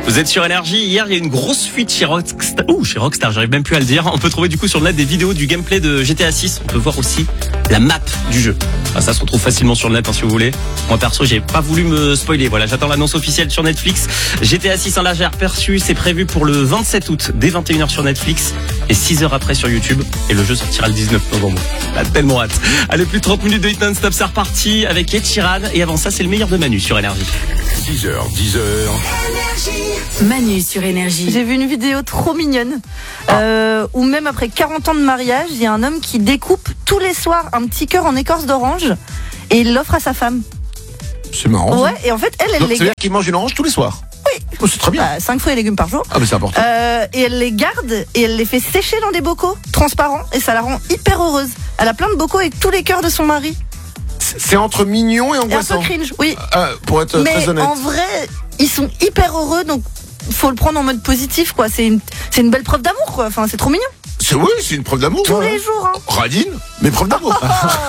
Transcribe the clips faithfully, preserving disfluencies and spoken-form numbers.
Vous êtes sur Énergie. Hier, il y a une grosse fuite chez Rockstar. Ouh, chez Rockstar, j'arrive même plus à le dire. On peut trouver du coup sur le net des vidéos du gameplay de G T A six. On peut voir aussi la map du jeu. Enfin, ça se retrouve facilement sur le net, hein, si vous voulez. Moi, perso, j'ai pas voulu me spoiler. Voilà, j'attends l'annonce officielle sur Netflix. G T A six, un large aperçu, c'est prévu pour le vingt-sept août, dès vingt et une heures sur Netflix et six heures après sur YouTube. Et le jeu sortira le dix-neuf novembre. Là, tellement hâte. Allez, plus de trente minutes de hit non-stop, c'est reparti avec Ed Sheeran. Et avant ça, c'est le meilleur de Manu sur Énergie. six heures, dix heures. Manu sur Énergie. J'ai vu une vidéo trop mignonne euh, où même après quarante ans de mariage, il y a un homme qui découpe tous les soirs un petit cœur en écorce d'orange et il l'offre à sa femme. C'est marrant. Ouais, et en fait, elle, elle Donc, les c'est-à-dire garde. qu'il mange une orange tous les soirs. Oui. Oh, c'est très bien. Bah, cinq fruits et légumes par jour. Ah, mais c'est important. Euh, et elle les garde et elle les fait sécher dans des bocaux transparents et ça la rend hyper heureuse. Elle a plein de bocaux avec tous les cœurs de son mari. C'est entre mignon et Et un angoissant. peu cringe, oui. Ah, pour être Mais très honnête. en vrai, ils sont hyper heureux, donc faut le prendre en mode positif, quoi. C'est une, c'est une belle preuve d'amour, quoi. Enfin, c'est trop mignon. C'est, oui, c'est une preuve d'amour. Tous ouais. les jours, hein. Radine, mais preuve d'amour.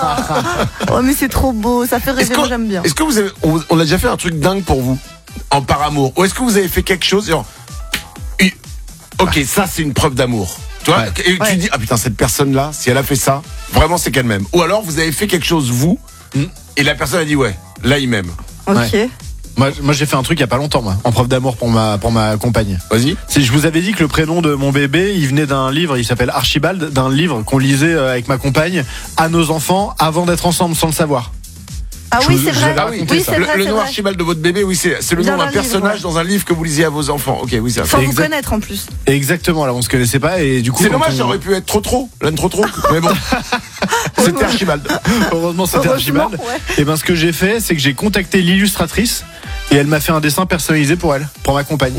Oh, mais c'est trop beau, ça fait Est-ce rêver, que, moi j'aime bien. est-ce que vous avez, on, on a déjà fait un truc dingue pour vous en par amour, ou est-ce que vous avez fait quelque chose genre, et- ok, ça c'est une preuve d'amour. Tu vois, Ouais. et tu Ouais. dis, ah putain, cette personne-là, si elle a fait ça, vraiment c'est qu'elle m'aime. Ou alors vous avez fait quelque chose vous, Mm. et la personne a dit ouais, là il m'aime. Ok. Ouais. Moi, moi j'ai fait un truc il y a pas longtemps, moi, en preuve d'amour pour ma, pour ma compagne. Vas-y. Si je vous avais dit que le prénom de mon bébé, il venait d'un livre, il s'appelle Archibald, d'un livre qu'on lisait euh, avec ma compagne à nos enfants avant d'être ensemble sans le savoir. Ah Je oui, vous- c'est je vrai. vous avais Ah oui, Oui, c'est le, vrai, le c'est nom vrai. Archibald de votre bébé, oui, c'est, c'est le Bien nom dans d'un le livre, personnage ouais. dans un livre que vous lisiez à vos enfants. Ok, oui, ça. Sans vous Exact. connaître en plus. Exactement, là on se connaissait pas et du coup. C'est quand dommage, on- ça aurait pu être trop trop, l'un trop trop. Mais bon, c'était Archibald. Heureusement c'était Heureusement, Archibald. ouais. Et ben ce que j'ai fait, c'est que j'ai contacté l'illustratrice et elle m'a fait un dessin personnalisé pour elle, pour ma compagne.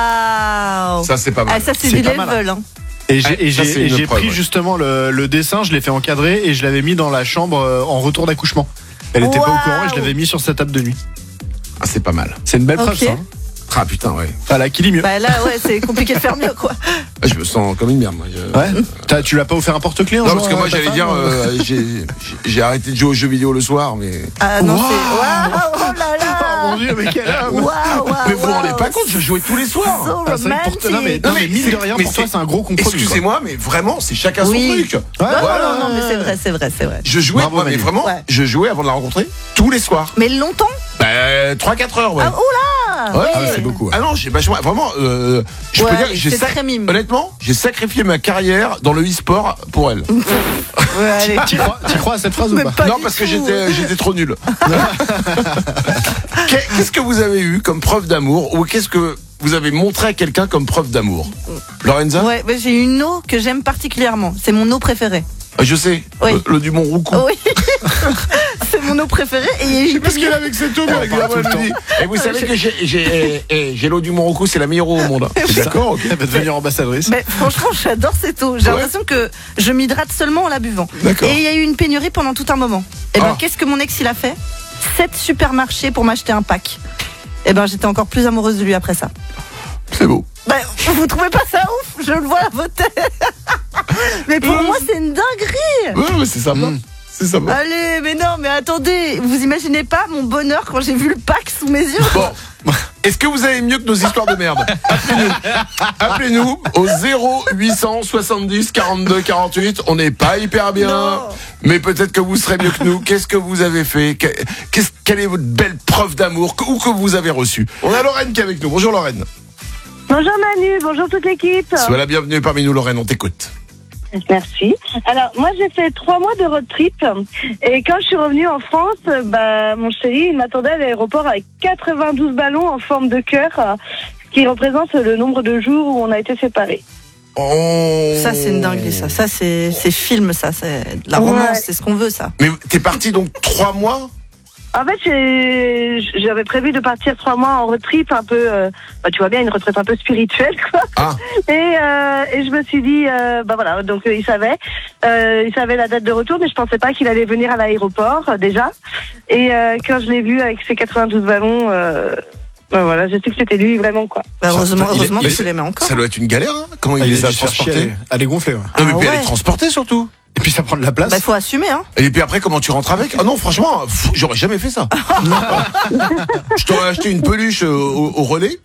Waouh. Ça c'est pas mal. Ah, ça c'est C'est du pas mal, level, hein. Et j'ai, Ouais, et ça, j'ai, c'est et une j'ai preuve, pris ouais. justement le, le dessin, je l'ai fait encadrer et je l'avais mis dans la chambre euh, en retour d'accouchement. Elle était pas au Waouh. courant et je l'avais mis sur sa table de nuit. Ah, c'est pas mal. C'est une belle preuve Ok. ça. hein. Ah putain, ouais. Voilà, qui dit mieux. Bah là, ouais, c'est compliqué de faire mieux, quoi. Je me sens comme une merde, moi. Je- Ouais. T'as- tu l'as pas offert un porte-clés un Non, jour, parce que à moi ta j'allais femme, dire, euh euh, j'ai, j'ai, j'ai arrêté de jouer aux jeux vidéo le soir, mais. Ah non, Waouh. c'est. Waouh, oh là Oh mon là. dieu, mais quel homme. Waouh, waouh. Mais vous vous rendez waouh. pas compte, je jouais tous les soirs. So Ah, c'est vrai que pour toi- non, mais, romantique. non, mais mais mine c'est- de rien, mais pour toi, c'est- c'est un gros compromis. Excusez-moi, mais vraiment, c'est chacun son Oui. truc. quoi. Ouais, Non, Voilà. non, non, mais c'est vrai, c'est vrai, c'est vrai. Je jouais, Bravo, moi, mais Manu. vraiment, Ouais. je jouais avant de la rencontrer tous les soirs. Mais longtemps. Bah, trois quatre heures, ouais. Ah, oula. Ouais, Ah, ouais. c'est beaucoup. ouais. Ah non, j'ai vachement, vraiment, euh, je Ouais, peux dire, que j'ai c'est sac- très mime. honnêtement, j'ai sacrifié ma carrière dans le e-sport pour elle. Ouais, allez. T'y crois, t'y crois à cette phrase Mais ou pas, pas non, du parce que tout. j'étais, j'étais trop nul. Qu'est- Qu'est-ce que vous avez eu comme preuve d'amour, ou qu'est-ce que vous avez montré à quelqu'un comme preuve d'amour? Lorenza? Ouais, bah, j'ai une eau que j'aime particulièrement. C'est mon eau préférée. Ah, je sais. Oui. Le, le du Mont-Roucou. Oui. C'est mon eau préférée. Et il y a une Parce qu'il est avec cette eau, mais régulièrement, tout le elle me dit. Et vous savez que j'ai, j'ai, eh, eh, j'ai l'eau du Mont-Roucou, c'est la meilleure eau au monde. D'accord, ok. Elle va devenir ambassadrice. Mais franchement, j'adore cette eau. J'ai Ouais. l'impression que je m'hydrate seulement en la buvant. D'accord. Et il y a eu une pénurie pendant tout un moment. Et ben, Ah. qu'est-ce que mon ex il a fait? Sept supermarchés pour m'acheter un pack. Et ben, j'étais encore plus amoureuse de lui après ça. C'est beau. Ben, vous trouvez pas ça ouf? Je le vois à votre tête. Mais pour moi, c'est une dinguerie. Ouais, ouais, c'est sympa. Mm. C'est sympa. Allez, mais non, mais attendez, vous imaginez pas mon bonheur quand j'ai vu le pack sous mes yeux? Bon. Est-ce que vous avez mieux que nos histoires de merde? Appelez-nous. Appelez-nous au zéro huit cent soixante-dix quarante-deux quarante-huit. On n'est pas hyper bien, Non. mais peut-être que vous serez mieux que nous. Qu'est-ce que vous avez fait? Qu'est-ce, Quelle est votre belle preuve d'amour que, ou que vous avez reçue? On a Lorraine qui est avec nous. Bonjour Lorraine. Bonjour Manu, bonjour toute l'équipe. Sois la bienvenue parmi nous Lorraine, on t'écoute. Merci. Alors moi j'ai fait trois mois de road trip et quand je suis revenue en France, bah mon chéri il m'attendait à l'aéroport avec quatre-vingt-douze ballons en forme de cœur, ce qui représente le nombre de jours où on a été séparés. Oh. Ça, c'est une dinguerie, ça. Ça, c'est, c'est film, ça. C'est de la Ouais. romance, c'est ce qu'on veut, ça. Mais t'es parti donc trois mois? En fait, j'ai- j'avais prévu de partir trois mois en road trip, un peu, euh, bah, tu vois bien, une retraite un peu spirituelle, quoi. Ah. Et, euh, et je me suis dit, euh, bah voilà, donc euh, il savait, euh, il savait la date de retour, mais je pensais pas qu'il allait venir à l'aéroport euh, déjà. Et euh, quand je l'ai vu avec ses quatre-vingt-douze ballons, euh, bah voilà, j'ai su que c'était lui vraiment, quoi. Bah, heureusement, Ça- il est- heureusement mais que tu c'est- l'aimait encore. Ça doit être une galère, hein? Comment Ah, il il les a a cherché à transportés? les- à les gonfler. Ouais. Non, mais Ah puis elle ouais. est transportée surtout. Et puis ça prend de la place. Bah, faut assumer, hein. Et puis après, comment tu rentres avec? Ah non, franchement, pff, j'aurais jamais fait ça. Je t'aurais acheté une peluche au, au, au relais.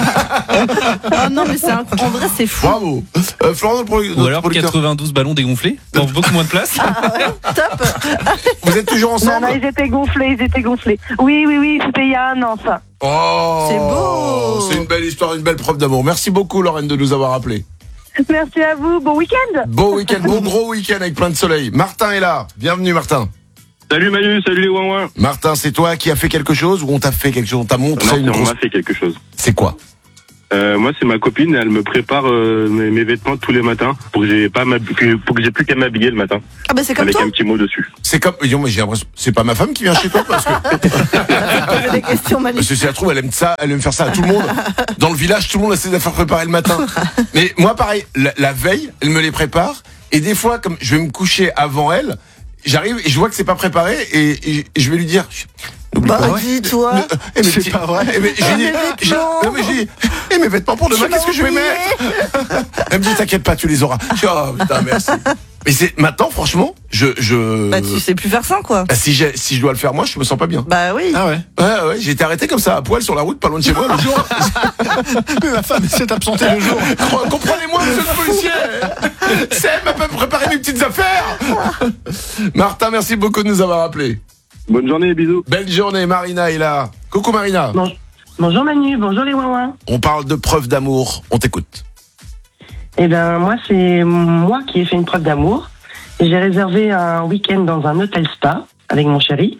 Ah non, mais c'est un... en vrai, c'est fou. Bravo. Euh, Florent, notre pro- Ou notre alors producteur. quatre-vingt-douze ballons dégonflés dans beaucoup moins de place. Ah ouais, top. Vous êtes toujours Non, ensemble? non, ils étaient gonflés, ils étaient gonflés. Oui, oui, oui, c'était il y a un an, ça. Oh, C'est beau. C'est une belle histoire, une belle preuve d'amour. Merci beaucoup, Lorraine, de nous avoir appelés. Merci à vous, bon week-end. Bon week-end, bon gros week-end avec plein de soleil. Martin est là. Bienvenue, Martin. Salut Manu, salut les ouin-ouin. Martin, c'est toi qui as fait quelque chose ou on t'a fait quelque chose? On t'a montré Non, une c'est- on grosse... m'a fait quelque chose. C'est quoi? Euh, moi, c'est ma copine, elle me prépare euh, mes, mes vêtements tous les matins pour que j'ai pas m'hab- que- pour que j'ai plus qu'à m'habiller le matin Ah bah c'est comme avec toi. un petit mot dessus. C'est comme... Dis donc, mais j'ai l'impression... C'est pas ma femme qui vient chez toi parce que... Poser des questions, Manu. Parce que si elle trouve, elle aime ça, elle aime faire ça à tout le monde. Dans le village, tout le monde a ses affaires préparées le matin. Mais moi, pareil, la, la veille, elle me les prépare. Et des fois, comme je vais me coucher avant elle, j'arrive et je vois que c'est pas préparé et, et je vais lui dire... N'oublie Bah, pas. dis-toi. Ne- eh, mais C'est dis- pas vrai. eh, mais j'ai Ah, dit, mes j'ai- vêtements. non, mais j'ai dit, eh, mes vêtements pour demain, Tu qu'est-ce que je vais m'as mettre? Elle me dit, t'inquiète pas, tu les auras. Je dis, oh, putain, merci. Mais c'est, maintenant, franchement, je, je, Bah tu sais plus faire ça, quoi. Ah, si j'ai, si je dois le faire moi, je me sens pas bien. Bah oui. Ah ouais. Ouais, ouais, j'ai été arrêté comme ça, à poil sur la route, pas loin de chez moi, le jour. Mais ma femme s'est absentée le jour. Comprenez-moi, monsieur le policier. C'est elle m'a pas préparé mes petites affaires. Martin, merci beaucoup de nous avoir appelés. Bonne journée, bisous. Belle journée, Marina est là. Coucou Marina. Bon- Bonjour Manu, bonjour les ouin-ouin. On parle de preuve d'amour. On t'écoute. Eh ben moi, c'est moi qui ai fait une preuve d'amour. J'ai réservé un week-end dans un hôtel spa avec mon chéri.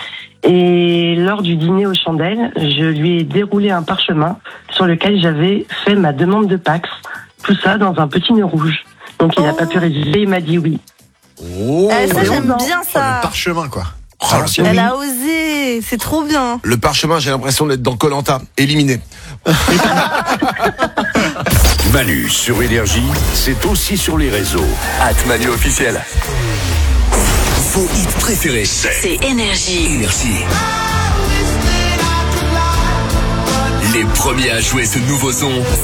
Et lors du dîner aux chandelles, je lui ai déroulé un parchemin sur lequel j'avais fait ma demande de Pax. Tout ça dans un petit nœud rouge. Donc il n'a Oh. pas pu résister, il m'a dit oui. Oh, Eh, ça, oui. j'aime Non. bien Oh, ça. le parchemin, quoi. Oh, À l'ancienne. Elle a osé. C'est trop bien. le parchemin, j'ai l'impression d'être dans Koh-Lanta, éliminé. Manu sur Énergie, c'est aussi sur les réseaux. At Manu officiel. Vos hits préférés, c'est C'est Énergie. Énergie. Les premiers à jouer ce nouveau son,